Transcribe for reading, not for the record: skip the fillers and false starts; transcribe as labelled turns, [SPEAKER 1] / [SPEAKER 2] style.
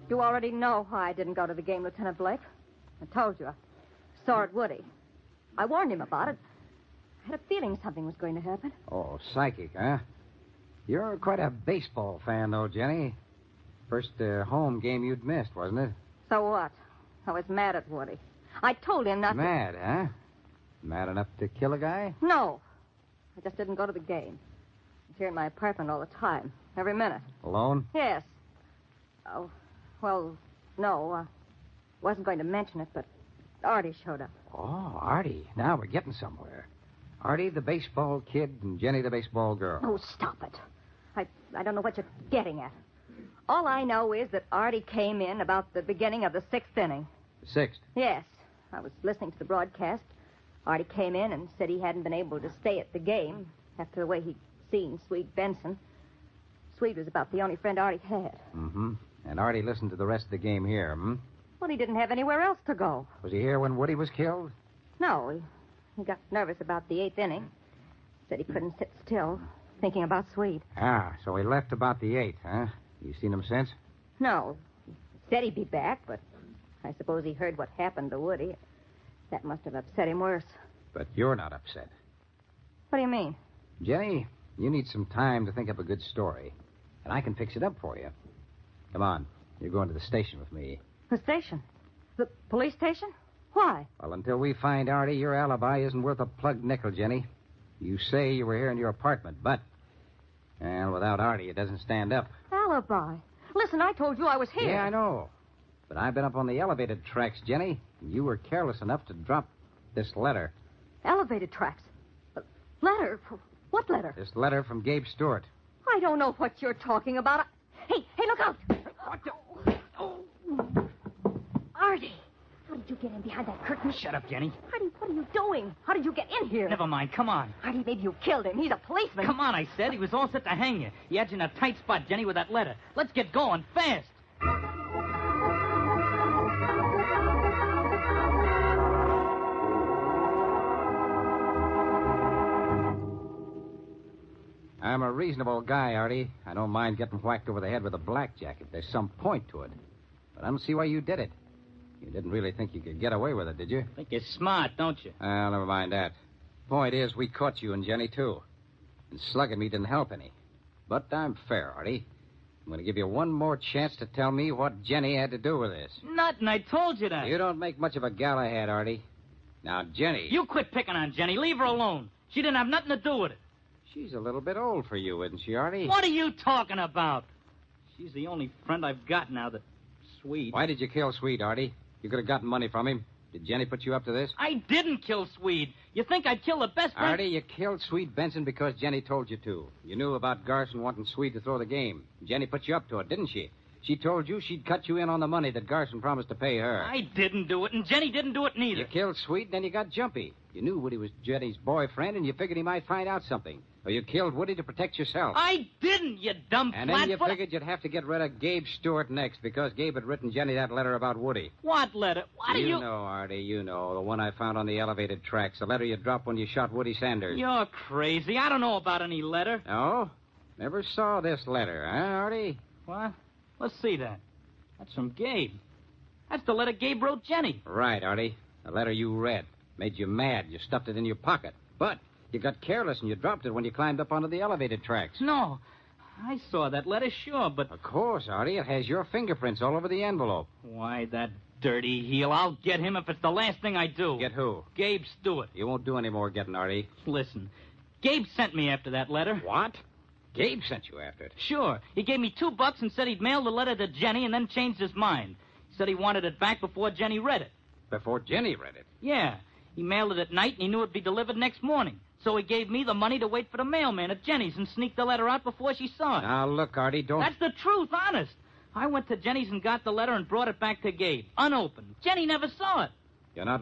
[SPEAKER 1] You already know why I didn't go to the game, Lieutenant Blake. I told you. I saw it Woody. I warned him about it. I had a feeling something was going to happen.
[SPEAKER 2] Oh, psychic, huh? You're quite a baseball fan, though, Jenny. First home game you'd missed, wasn't it?
[SPEAKER 1] So what? I was mad at Woody. I told him not
[SPEAKER 2] Mad, huh? Mad enough to kill a guy?
[SPEAKER 1] No. I just didn't go to the game. I was here in my apartment all the time, every minute.
[SPEAKER 2] Alone?
[SPEAKER 1] Yes. Oh, well, no. Wasn't going to mention it, but Artie showed up.
[SPEAKER 2] Oh, Artie. Now we're getting somewhere. Artie, the baseball kid, and Jenny, the baseball girl.
[SPEAKER 1] Oh, stop it. I don't know what you're getting at. All I know is that Artie came in about the beginning of the 6th inning.
[SPEAKER 2] The 6th?
[SPEAKER 1] Yes. I was listening to the broadcast. Artie came in and said he hadn't been able to stay at the game after the way he'd seen Swede Benson. Swede was about the only friend Artie had.
[SPEAKER 2] Mm-hmm. And Artie listened to the rest of the game here, hmm?
[SPEAKER 1] Well, he didn't have anywhere else to go.
[SPEAKER 2] Was he here when Woody was killed?
[SPEAKER 1] No, he got nervous about the 8th inning. Said he couldn't sit still, thinking about Swede.
[SPEAKER 2] Ah, so he left about the 8th, huh? You seen him since?
[SPEAKER 1] No. He said he'd be back, but I suppose he heard what happened to Woody. That must have upset him worse.
[SPEAKER 2] But you're not upset.
[SPEAKER 1] What do you mean?
[SPEAKER 2] Jenny, you need some time to think up a good story. And I can fix it up for you. Come on. You're going to the station with me.
[SPEAKER 1] The station? The police station? Why?
[SPEAKER 2] Well, until we find Artie, your alibi isn't worth a plugged nickel, Jenny. You say you were here in your apartment, but... Well, without Artie, it doesn't stand up.
[SPEAKER 1] Alibi? Listen, I told you I was here.
[SPEAKER 2] Yeah, I know. But I've been up on the elevated tracks, Jenny. And you were careless enough to drop this letter.
[SPEAKER 1] Elevated tracks? Letter? What letter?
[SPEAKER 2] This letter from Gabe Stewart.
[SPEAKER 1] I don't know what you're talking about. Hey, look out!
[SPEAKER 2] What the... Oh.
[SPEAKER 1] Artie, how did you get in behind that curtain?
[SPEAKER 3] Shut up, Jenny.
[SPEAKER 1] Artie, what are you doing? How did you get in here?
[SPEAKER 3] Never mind. Come on.
[SPEAKER 1] Artie, maybe you killed him. He's a policeman.
[SPEAKER 3] Come on, I said. He was all set to hang you. He had you in a tight spot, Jenny, with that letter. Let's get going, fast.
[SPEAKER 2] I'm a reasonable guy, Artie. I don't mind getting whacked over the head with a blackjack if there's some point to it. But I don't see why you did it. You didn't really think you could get away with it, did you?
[SPEAKER 3] Think you're smart, don't you?
[SPEAKER 2] Well, never mind that. Point is, we caught you and Jenny, too. And slugging me didn't help any. But I'm fair, Artie. I'm going to give you one more chance to tell me what Jenny had to do with this.
[SPEAKER 3] Nothing. I told you that.
[SPEAKER 2] You don't make much of a Galahad, Artie. Now, Jenny...
[SPEAKER 3] You quit picking on Jenny. Leave her alone. She didn't have nothing to do with it.
[SPEAKER 2] She's a little bit old for you, isn't she, Artie?
[SPEAKER 3] What are you talking about? She's the only friend I've got now that Swede.
[SPEAKER 2] Why did you kill Swede, Artie? You could have gotten money from him. Did Jenny put you up to this?
[SPEAKER 3] I didn't kill Swede. You think I'd kill the best friend?
[SPEAKER 2] Artie, you killed Swede Benson because Jenny told you to. You knew about Garson wanting Swede to throw the game. Jenny put you up to it, didn't she? She told you she'd cut you in on the money that Garson promised to pay her.
[SPEAKER 3] I didn't do it, and Jenny didn't do it neither.
[SPEAKER 2] You killed Swede, then you got jumpy. You knew Woody was Jenny's boyfriend, and you figured he might find out something. Or you killed Woody to protect yourself.
[SPEAKER 3] I didn't, you dumb
[SPEAKER 2] And then you figured you'd have to get rid of Gabe Stewart next because Gabe had written Jenny that letter about Woody.
[SPEAKER 3] What letter? What are you...
[SPEAKER 2] You know, Artie, you know. The one I found on the elevated tracks. The letter you dropped when you shot Woody Sanders.
[SPEAKER 3] You're crazy. I don't know about any letter.
[SPEAKER 2] No? Never saw this letter, huh, Artie?
[SPEAKER 3] What? Let's see that. That's from Gabe. That's the letter Gabe wrote Jenny.
[SPEAKER 2] Right, Artie. The letter you read. Made you mad. You stuffed it in your pocket. But you got careless and you dropped it when you climbed up onto the elevated tracks.
[SPEAKER 3] No. I saw that letter, sure, but...
[SPEAKER 2] Of course, Artie. It has your fingerprints all over the envelope.
[SPEAKER 3] Why, that dirty heel. I'll get him if it's the last thing I do.
[SPEAKER 2] Get who?
[SPEAKER 3] Gabe Stewart.
[SPEAKER 2] You won't do any more getting, Artie.
[SPEAKER 3] Listen, Gabe sent me after that letter.
[SPEAKER 2] What? Gabe sent you after it?
[SPEAKER 3] Sure. He gave me $2 and said he'd mail the letter to Jenny and then changed his mind. He said he wanted it back before Jenny read it.
[SPEAKER 2] Before Jenny read it?
[SPEAKER 3] Yeah. He mailed it at night and he knew it'd be delivered next morning. So he gave me the money to wait for the mailman at Jenny's and sneak the letter out before she saw it.
[SPEAKER 2] Now, look, Artie, don't...
[SPEAKER 3] That's the truth, honest. I went to Jenny's and got the letter and brought it back to Gabe, unopened. Jenny never saw it.
[SPEAKER 2] You're not